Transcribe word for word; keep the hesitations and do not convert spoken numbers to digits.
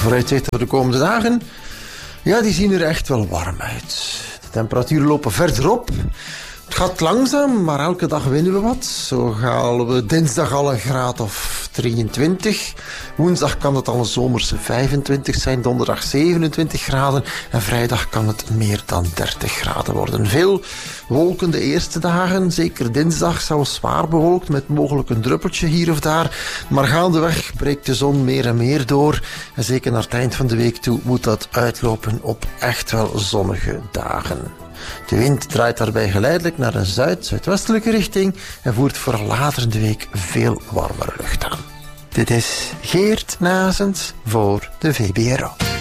vooruitzicht voor de komende dagen, ja, die zien er echt wel warm uit. De temperaturen lopen verder op. Het gaat langzaam, maar elke dag winnen we wat. Zo halen we dinsdag al een graad of drieëntwintig. Woensdag kan het al een zomerse vijfentwintig zijn. Donderdag zevenentwintig graden. En vrijdag kan het meer dan dertig graden worden. Veel wolken de eerste dagen. Zeker dinsdag zou zwaar bewolkt met mogelijk een druppeltje hier of daar. Maar gaandeweg breekt de zon meer en meer door. En zeker naar het eind van de week toe moet dat uitlopen op echt wel zonnige dagen. De wind draait daarbij geleidelijk naar een zuid-zuidwestelijke richting en voert vooral later in de week veel warmere lucht aan. Dit is Geert Nazens voor de V B R O.